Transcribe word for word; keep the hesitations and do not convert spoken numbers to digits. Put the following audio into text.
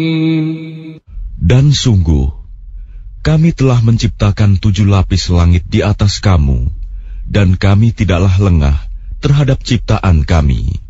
Dan sungguh, kami telah menciptakan tujuh lapis langit di atas kamu, dan kami tidaklah lengah terhadap ciptaan kami.